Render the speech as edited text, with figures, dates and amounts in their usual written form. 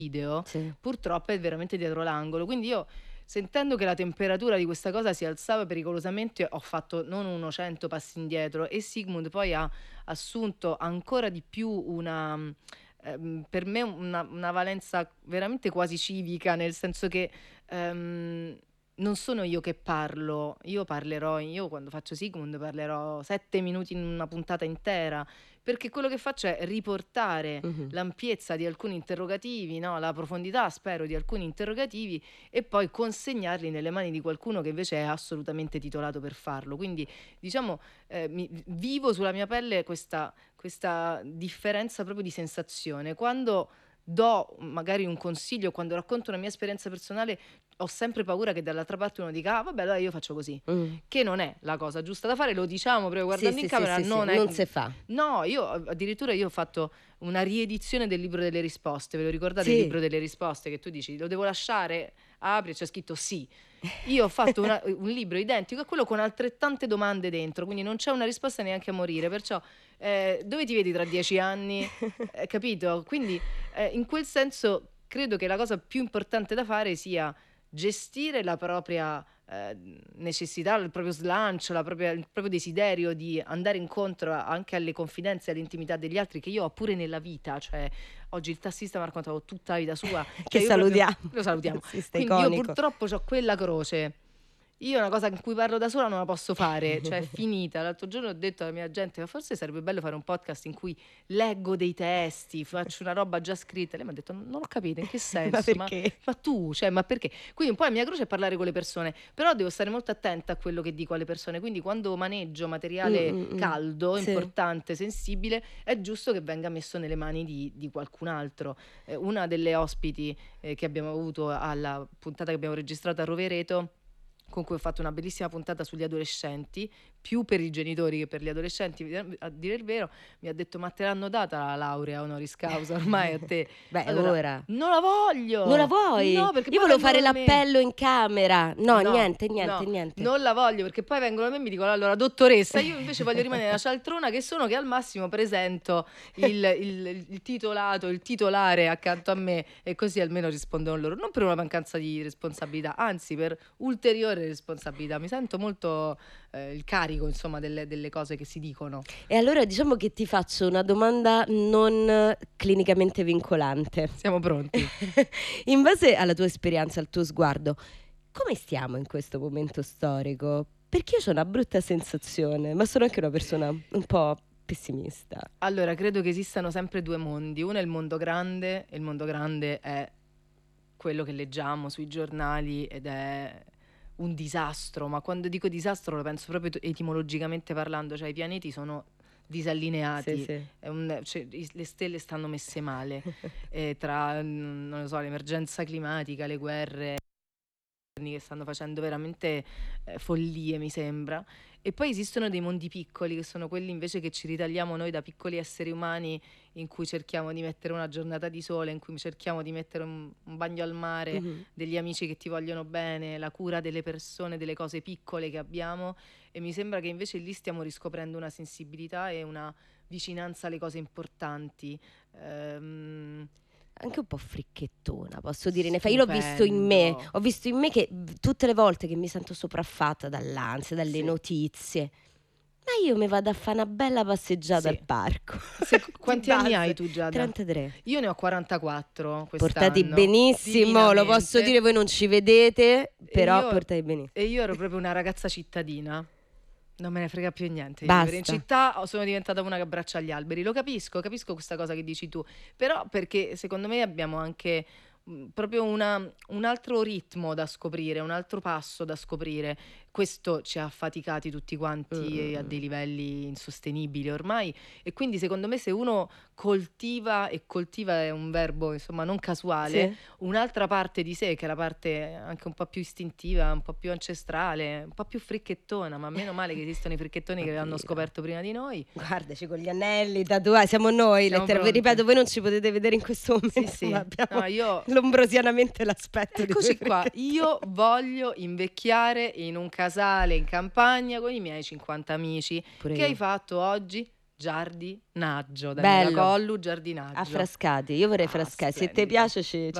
video, Sì. purtroppo è veramente dietro l'angolo. Quindi io, sentendo che la temperatura di questa cosa si alzava pericolosamente, ho fatto non uno 100 passi indietro, e Sigmund poi ha assunto ancora di più per me una valenza veramente quasi civica, nel senso che non sono io che parlo, io quando faccio Sigmund parlerò 7 minuti in una puntata intera, perché quello che faccio è riportare l'ampiezza di alcuni interrogativi, no? La profondità, spero, di alcuni interrogativi, e poi consegnarli nelle mani di qualcuno che invece è assolutamente titolato per farlo. Quindi diciamo, vivo sulla mia pelle questa differenza proprio di sensazione. Quando do magari un consiglio, quando racconto una mia esperienza personale, ho sempre paura che dall'altra parte uno dica: ah, vabbè, allora io faccio così, che non è la cosa giusta da fare, lo diciamo proprio Sì, guardando sì, in sì, camera, sì, sì, non è... non si fa. No, io addirittura ho fatto una riedizione del libro delle risposte. Ve lo ricordate il Sì. libro delle risposte, che tu dici lo devo lasciare? Apri e c'è scritto sì. Io ho fatto un libro identico a quello con altrettante domande dentro, quindi non c'è una risposta neanche a morire. Perciò dove ti vedi tra 10 anni? Capito? Quindi in quel senso credo che la cosa più importante da fare sia gestire la propria necessità, il proprio slancio, il proprio desiderio di andare incontro anche alle confidenze e all'intimità degli altri, che io ho pure nella vita. Cioè, oggi il tassista mi ha raccontato tutta la vita sua, Che io proprio... salutiamo. Lo salutiamo. Tassista Quindi io iconico. purtroppo ho quella croce. Io una cosa in cui parlo da sola non la posso fare, cioè è finita. L'altro giorno ho detto alla mia gente: ma forse sarebbe bello fare un podcast in cui leggo dei testi, faccio una roba già scritta. Lei mi ha detto: non ho capito in che senso, Ma perché? ma tu, cioè, ma perché? Quindi un po' la mia croce è parlare con le persone, però devo stare molto attenta a quello che dico alle persone. Quindi quando maneggio materiale caldo, Sì. importante, sensibile, è giusto che venga messo nelle mani di qualcun altro. Una delle ospiti che abbiamo avuto alla puntata che abbiamo registrato a Rovereto, con cui ho fatto una bellissima puntata sugli adolescenti, più per i genitori che per gli adolescenti, a dire il vero, mi ha detto: ma te l'hanno data la laurea honoris causa ormai a te? Beh, Allora, ora. non la voglio! Non la vuoi? No, perché Io poi volevo vengono fare da me. l'appello in camera. No, No, niente. non la voglio, perché poi vengono da me e mi dicono: allora, dottoressa, io invece voglio rimanere la cialtrona che sono, che al massimo presento il titolato, il titolare accanto a me, e così almeno rispondono loro. Non per una mancanza di responsabilità, anzi per ulteriore responsabilità. Mi sento molto il carico, insomma, delle cose che si dicono. E allora diciamo che ti faccio una domanda non clinicamente vincolante. Siamo pronti? In base alla tua esperienza, al tuo sguardo, come stiamo in questo momento storico? Perché io ho una brutta sensazione, ma sono anche una persona un po' pessimista. Allora, credo che esistano sempre due mondi. Uno è il mondo grande, e il mondo grande è quello che leggiamo sui giornali ed è un disastro, ma quando dico disastro lo penso proprio etimologicamente parlando, cioè i pianeti sono disallineati, Sì, sì. cioè, le stelle stanno messe male, tra, non lo so, l'emergenza climatica, le guerre che stanno facendo veramente follie, mi sembra. E poi esistono dei mondi piccoli, che sono quelli invece che ci ritagliamo noi da piccoli esseri umani, in cui cerchiamo di mettere una giornata di sole, in cui cerchiamo di mettere un bagno al mare, degli amici che ti vogliono bene, la cura delle persone, delle cose piccole che abbiamo. E mi sembra che invece lì stiamo riscoprendo una sensibilità e una vicinanza alle cose importanti. Anche un po' fricchettona, posso dire. Io l'ho visto in me. Stupendo. Ho visto in me che tutte le volte che mi sento sopraffatta dall'ansia, dalle Sì. notizie, ma io mi vado a fare una bella passeggiata Sì. al parco. Quanti Di anni base. hai tu, Giada? 33. Io ne ho 44 quest'anno. Portati benissimo, lo posso Divinamente. dire, voi non ci vedete, però io- portati benissimo. E io ero proprio una ragazza cittadina. Non me ne frega più niente di Basta. vivere in città, sono diventata una che abbraccia gli alberi. Lo capisco questa cosa che dici tu, però perché secondo me abbiamo anche proprio un altro ritmo da scoprire, un altro passo da scoprire. Questo ci ha affaticati tutti quanti a dei livelli insostenibili ormai, e quindi secondo me se uno coltiva, e coltiva è un verbo insomma non casuale, Sì. un'altra parte di sé, che è la parte anche un po' più istintiva, un po' più ancestrale, un po' più fricchettona, ma meno male che esistono i fricchettoni che l'hanno scoperto prima di noi. Guardaci con gli anelli, tatuaggi, siamo noi, Siamo letteralmente. pronti. Ripeto, voi non ci potete vedere in questo momento, Sì, ma abbiamo no, io... lombrosianamente l'aspetto di Eccoci due qua, fricchettoni. io voglio invecchiare in un casale in campagna con i miei 50 amici. Pure Che io. hai fatto oggi? giardinaggio, Daniela Bello. Collu, giardinaggio. A Frascati, io vorrei Frascati. Se ti Splendido. piace ci